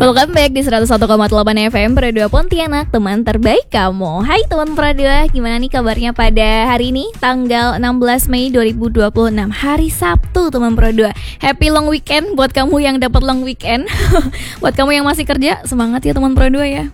Welcome back di 101,8 FM Pro 2 Pontianak, teman terbaik kamu. Hai teman Pro 2, gimana nih kabarnya pada hari ini? Tanggal 16 Mei 2026, hari Sabtu teman Pro 2. Happy long weekend buat kamu yang dapat long weekend. Buat kamu yang masih kerja, semangat ya teman Pro 2 ya.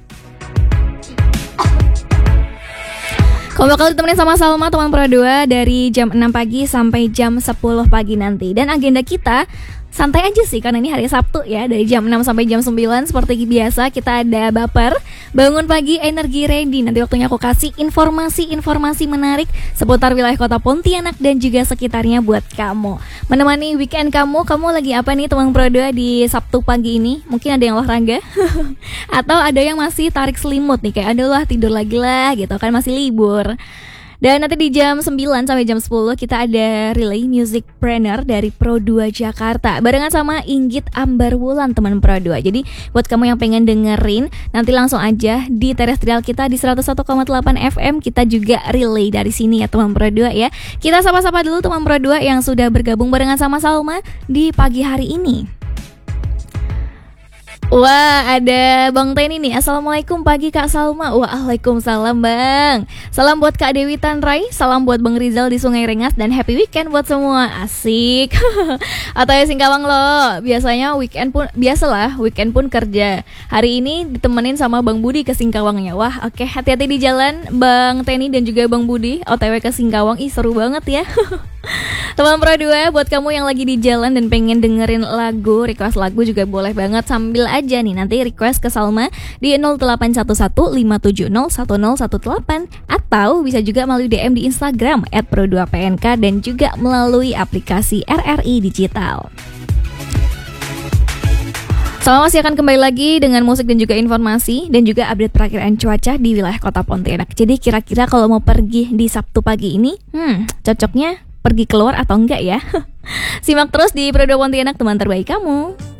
Kamu bakal ditemenin sama Salma teman Pro 2 dari jam 6 pagi sampai jam 10 pagi nanti. Dan agenda kita santai aja sih karena ini hari Sabtu ya. Dari jam 6 sampai jam 9 seperti biasa kita ada baper bangun pagi energi ready. Nanti waktunya aku kasih informasi menarik seputar wilayah kota Pontianak dan juga sekitarnya buat kamu. Menemani weekend kamu lagi apa nih teman Pro 2 di Sabtu pagi ini? Mungkin ada yang olahraga atau ada yang masih tarik selimut nih, kayak aduh lah tidur lagi lah gitu kan, masih libur. Dan nanti di jam 9 sampai jam 10 kita ada relay music planner dari Pro 2 Jakarta barengan sama Inggit Ambar Wulan teman Pro 2. Jadi buat kamu yang pengen dengerin, nanti langsung aja di terestrial kita di 101,8 FM. Kita juga relay dari sini ya teman Pro 2 ya. Kita sapa-sapa dulu teman Pro 2 yang sudah bergabung barengan sama Salma di pagi hari ini. Wah, ada Bang Teni nih. Assalamualaikum pagi Kak Salma. Waalaikumsalam Bang. Salam buat Kak Dewi Tanrai. Salam buat Bang Rizal di Sungai Rengas. Dan happy weekend buat semua. Asik. Atau ya Singkawang loh. Biasanya weekend pun kerja. Hari ini ditemenin sama Bang Budi ke Singkawangnya. Wah oke, hati-hati di jalan Bang Teni dan juga Bang Budi OTW ke Singkawang. Ih seru banget ya. Teman Pro 2, buat kamu yang lagi di jalan dan pengen dengerin lagu, request lagu juga boleh banget sambil aja nih. Nanti request ke Salma di 081157010118 atau bisa juga melalui DM di Instagram @pro2pnk dan juga melalui aplikasi RRI Digital. Salma masih akan kembali lagi dengan musik dan juga informasi dan juga update perakiraan cuaca di wilayah kota Pontianak. Jadi kira-kira kalau mau pergi di Sabtu pagi ini, cocoknya pergi keluar atau enggak ya? Simak terus di Pro 2 Pontianak, teman terbaik kamu.